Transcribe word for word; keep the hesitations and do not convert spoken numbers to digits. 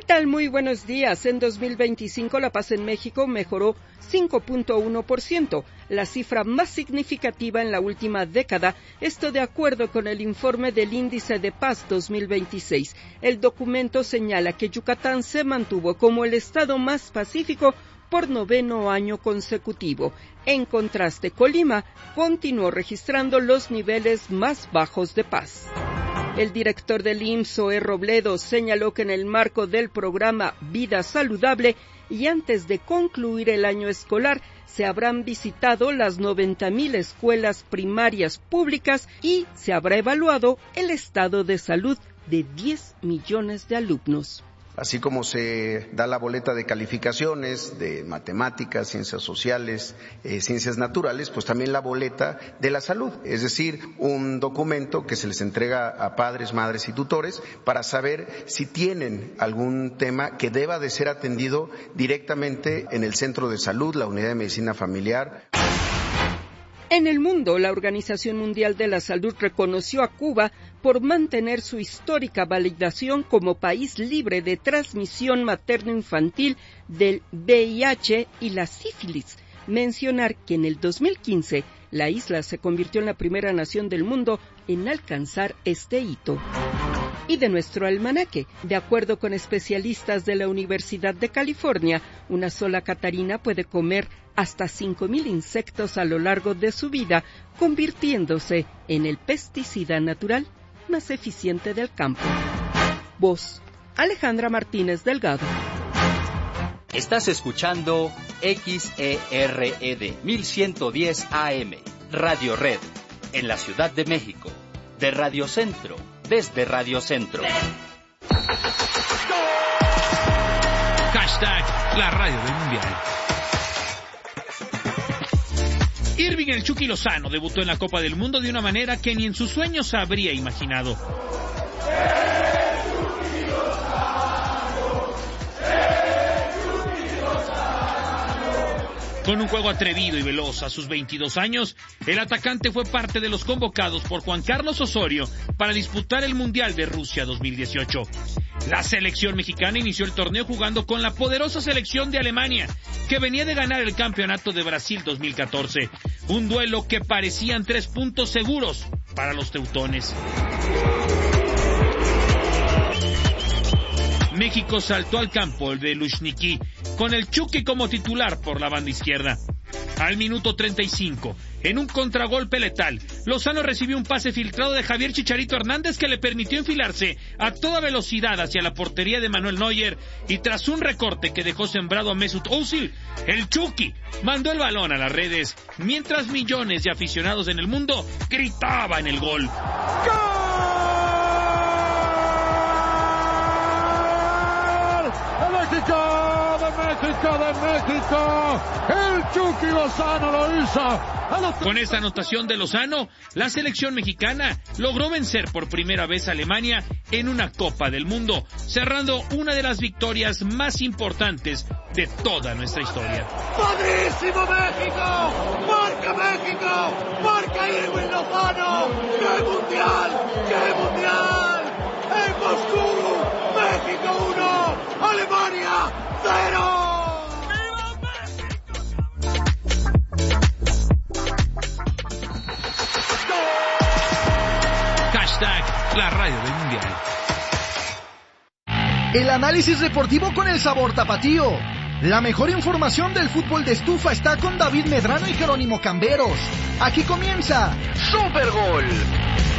tal? Muy buenos días. En dos mil veinticinco la paz en México mejoró cinco punto uno por ciento, la cifra más significativa en la última década, esto de acuerdo con el informe del Índice de Paz dos mil veintiséis. El documento señala que Yucatán se mantuvo como el estado más pacífico por noveno año consecutivo. En contraste, Colima continuó registrando los niveles más bajos de paz. El director del I M S S, Zoé Robledo, señaló que en el marco del programa Vida Saludable y antes de concluir el año escolar, se habrán visitado las noventa mil escuelas primarias públicas y se habrá evaluado el estado de salud de diez millones de alumnos. Así como se da la boleta de calificaciones de matemáticas, ciencias sociales, eh, ciencias naturales, pues también la boleta de la salud, es decir, un documento que se les entrega a padres, madres y tutores para saber si tienen algún tema que deba de ser atendido directamente en el centro de salud, la unidad de medicina familiar. En el mundo, la Organización Mundial de la Salud reconoció a Cuba por mantener su histórica validación como país libre de transmisión materno-infantil del V I H y la sífilis. Mencionar que en el dos mil quince la isla se convirtió en la primera nación del mundo en alcanzar este hito. Y de nuestro almanaque, de acuerdo con especialistas de la Universidad de California, una sola catarina puede comer hasta cinco mil insectos a lo largo de su vida, convirtiéndose en el pesticida natural más eficiente del campo. Voz, Alejandra Martínez Delgado. Estás escuchando X E R E D mil ciento diez A M, Radio Red, en la Ciudad de México, de Radio Centro, desde Radio Centro. Hashtag la radio del mundial. Irving el Chucky Lozano debutó en la Copa del Mundo de una manera que ni en sus sueños habría imaginado. Con un juego atrevido y veloz a sus veintidós años, el atacante fue parte de los convocados por Juan Carlos Osorio para disputar el Mundial de Rusia dos mil dieciocho. La selección mexicana inició el torneo jugando con la poderosa selección de Alemania, que venía de ganar el campeonato de Brasil dos mil catorce. Un duelo que parecían tres puntos seguros para los teutones. México saltó al campo el de Luzhniki, con el Chucky como titular por la banda izquierda. Al minuto treinta y cinco, en un contragolpe letal, Lozano recibió un pase filtrado de Javier Chicharito Hernández que le permitió enfilarse a toda velocidad hacia la portería de Manuel Neuer, y tras un recorte que dejó sembrado a Mesut Özil, el Chucky mandó el balón a las redes, mientras millones de aficionados en el mundo gritaban el gol. ¡Gol! ¡México! ¡De México! ¡De México! ¡El Chucky Lozano lo hizo! Con esta anotación de Lozano, la selección mexicana logró vencer por primera vez a Alemania en una Copa del Mundo, cerrando una de las victorias más importantes de toda nuestra historia. ¡Padrísimo México! ¡Marca México! ¡Marca Irving Lozano! ¡Qué mundial! ¡Qué mundial! ¡En Moscú! ¡México uno! ¡Alemania cero! Hashtag la radio del mundial. El análisis deportivo con el sabor tapatío. La mejor información del fútbol de estufa está con David Medrano y Jerónimo Camberos. Aquí comienza Super Gol.